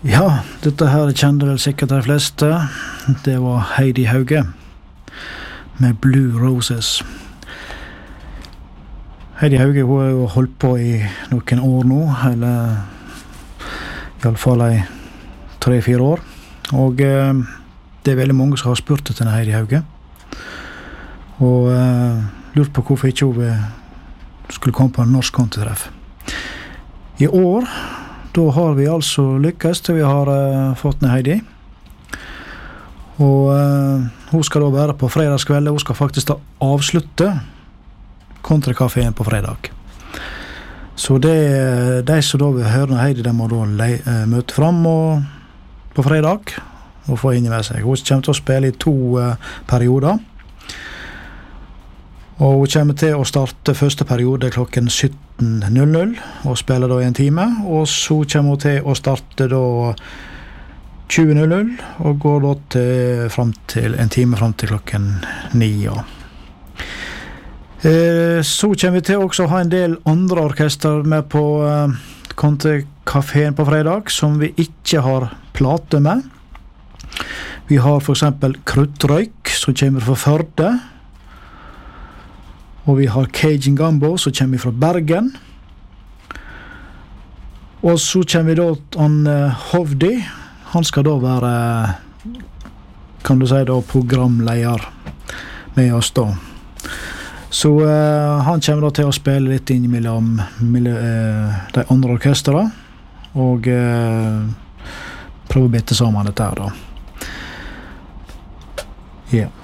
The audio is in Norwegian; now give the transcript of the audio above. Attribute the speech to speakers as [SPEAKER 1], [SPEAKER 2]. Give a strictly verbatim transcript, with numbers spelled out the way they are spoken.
[SPEAKER 1] Ja, dette her kjente vel sikkert de fleste. Det var Heidi Hauge med Blue Roses. Heidi Hauge hun har jo holdt på i noen år nå, eller i alle fall i tre-fire år. Og eh, det er veldig mange som har spurt etter Heidi Hauge. Og eh, lurt på hvorfor ikke hun skulle komme på en norsk kontetreff. I år da har vi altså lykkes til vi har uh, fått ned Heidi. Og uh, hun skal da være på fredagskveld. Hun skal faktisk da avslutte Kontrekaféen på fredag. Så det, de som da vil høre Heidi, de må da le, uh, møte frem og, på fredag og få inn med seg. Hun kommer til å spille i to uh, perioder. Og hun kommer til å starte første periode klokken sytten null null og spille da i en time. Og så kommer hun til å starte da tjue null null og går da til, frem til en time frem til klokken ni. Ja. Eh, så kommer vi til også å ha en del andre orkester med på eh, Kontrekaféen på fredag som vi ikke har plate med. Vi har for eksempel Kruttrøyk som kommer fra Førde. Og vi har Cajun Gumbo som kommer fra Bergen. Og så kommer vi da til uh, Hovdi. Han skal da være, kan du si da, programleder med oss da. Så uh, han kommer da til å spille litt inn mellom, mellom uh, de andre orkestere. Og uh, prøve å bitte sammen dette her da. Ja. Yeah.